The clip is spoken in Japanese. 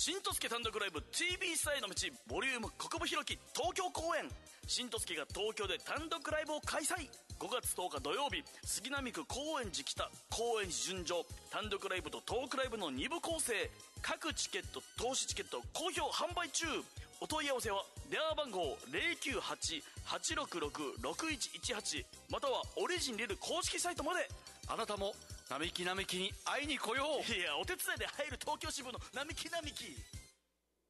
新とすけ単独ライブ TV スタへの道ボリューム国分弘樹東京公演。新とすけが東京で単独ライブを開催。5月10日土曜日、杉並区高円寺北高円寺純情単独ライブとトークライブの2部構成。各チケット投資チケット好評販売中。お問い合わせは電話番号 098-866-6118 またはオリジンリル公式サイトまで。 あなたも並木に会いに来よう。 いや、お手伝いで入る東京支部の並木。